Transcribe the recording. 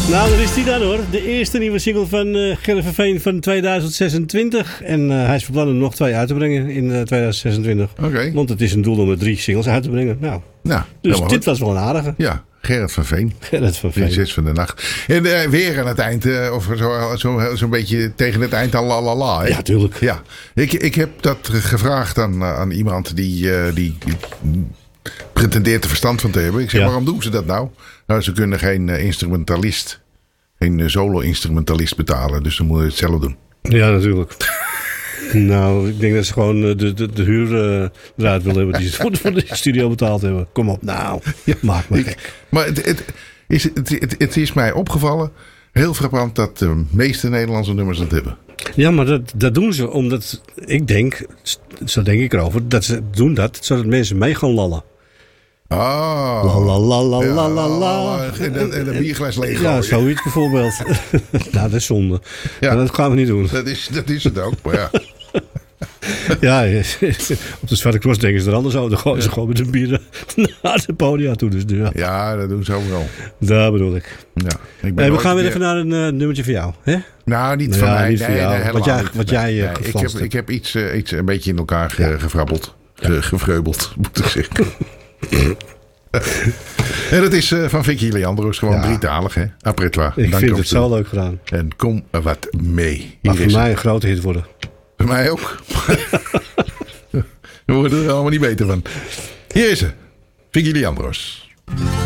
Nou, daar is die dan hoor. De eerste nieuwe single van Gerrit Verveen van 2026. En hij is van plan om nog 2 uit te brengen in 2026. Oké. Want het is een doel om er 3 singles uit te brengen. Nou, dus dit goed. was wel een aardige. Ja, Gerrit van Veen. Gerrit van Veen. Prinses van de Nacht. En weer aan het eind, of zo'n beetje tegen het eind aan la la la. Hè? Ja, tuurlijk. Ja, ik heb dat gevraagd aan iemand die pretendeert er verstand van te hebben. Ik zeg, waarom doen ze dat nou? Nou, ze kunnen geen instrumentalist, geen solo-instrumentalist betalen. Dus dan moeten ze het zelf doen. Ja, natuurlijk. Nou, ik denk dat ze gewoon de huur eruit willen hebben die ze voor de studio betaald hebben. Kom op, nou. Ja, maak me gek. Maar het is mij opgevallen, heel frappant, dat de meeste Nederlandse nummers dat hebben. Ja, maar dat doen ze omdat, ik denk, zo denk ik erover, dat ze doen dat zodat mensen mee gaan lallen. Ah. La la la la la la. En een bierglas leeg. Ja, zoiets bijvoorbeeld. Nou, dat is zonde. Ja. Maar dat gaan we niet doen. Dat is het ook, maar ja. Ja, op de Zwarte Cross denken ze er anders over. Dan gooien ze gewoon met een bier naar de podium toe. Dus, ja. Ja, dat doen ze overal. Dat bedoel ik. Ja, We gaan weer even naar een nummertje voor jou. Hè? Nou, niet van mij. Niet voor jou. Helemaal Wat jij ik heb iets een beetje in elkaar gevrabbeld. Gevreubeld, moet ik zeggen. En dat is van Vicky Leandros. Gewoon drietalig, hè? Après-toi. Ik vind het zo leuk gedaan. En kom wat mee. Mag voor mij een grote hit worden. Voor mij ook. We worden er allemaal niet beter van. Hier is ze. Vicky Leandros.